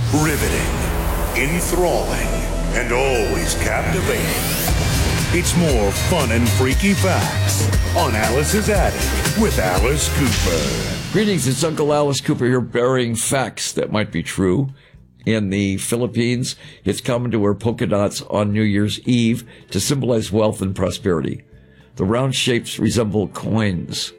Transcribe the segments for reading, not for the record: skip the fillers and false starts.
Riveting, enthralling, and always captivating. It's more fun and freaky facts on Alice's Attic with Alice Cooper. Greetings, it's Uncle Alice Cooper here, burying facts that might be true. In the Philippines, it's common to wear polka dots on New Year's Eve to symbolize wealth and prosperity. The round shapes resemble coins.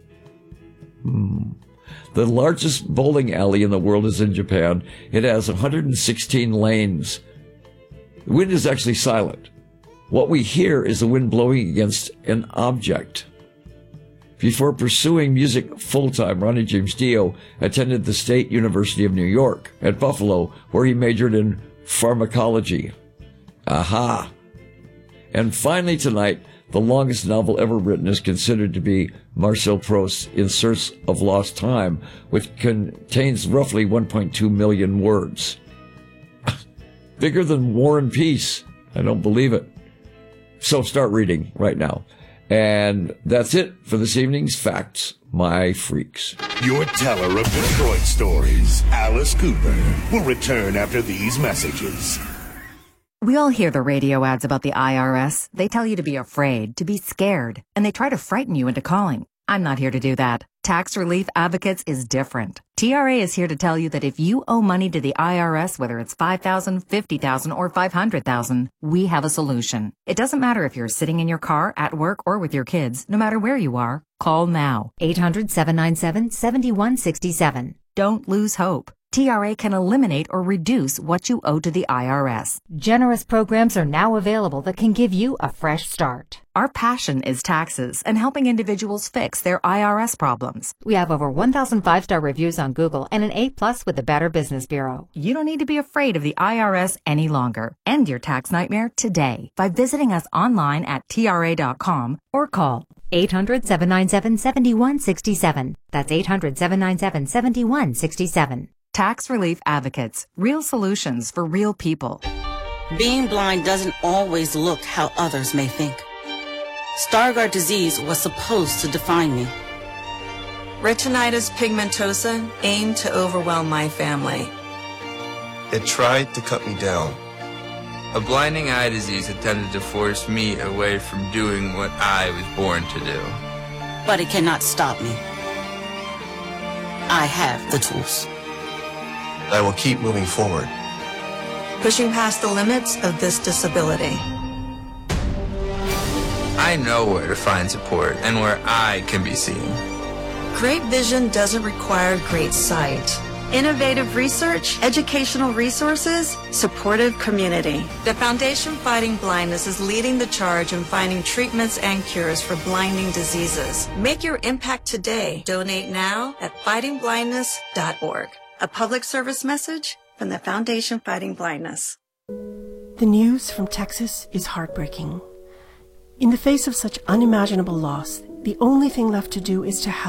The largest bowling alley in the world is in Japan. It has 116 lanes. The wind is actually silent. What we hear is the wind blowing against an object. Before pursuing music full-time, Ronnie James Dio attended the State University of New York at Buffalo, where he majored in pharmacology. Aha! And finally tonight, the longest novel ever written is considered to be Marcel Proust's In Search of Lost Time, which contains roughly 1.2 million words. Bigger than War and Peace. I don't believe it. So start reading right now. And that's it for this evening's Facts, My Freaks. Your teller of Detroit stories, Alice Cooper, will return after these messages. We all hear the radio ads about the IRS. They tell you to be afraid, to be scared, and they try to frighten you into calling. I'm not here to do that. Tax Relief Advocates is different. TRA is here to tell you that if you owe money to the IRS, whether it's $5,000, $50,000, or $500,000, we have a solution. It doesn't matter if you're sitting in your car, at work, or with your kids. No matter where you are, call now. 800-797-7167. Don't lose hope. TRA can eliminate or reduce what you owe to the IRS. Generous programs are now available that can give you a fresh start. Our passion is taxes and helping individuals fix their IRS problems. We have over 1,000 5-star reviews on Google and an A+ with the Better Business Bureau. You don't need to be afraid of the IRS any longer. End your tax nightmare today by visiting us online at TRA.com or call 800-797-7167. That's 800-797-7167. Tax Relief Advocates. Real solutions for real people. Being blind doesn't always look how others may think. Stargardt disease was supposed to define me. Retinitis pigmentosa aimed to overwhelm my family. It tried to cut me down. A blinding eye disease attempted to force me away from doing what I was born to do. But it cannot stop me. I have the tools. I will keep moving forward. Pushing past the limits of this disability. I know where to find support and where I can be seen. Great vision doesn't require great sight. Innovative research, educational resources, supportive community. The Foundation Fighting Blindness is leading the charge in finding treatments and cures for blinding diseases. Make your impact today. Donate now at fightingblindness.org. A public service message from the Foundation Fighting Blindness. The news from Texas is heartbreaking. In the face of such unimaginable loss, the only thing left to do is to help.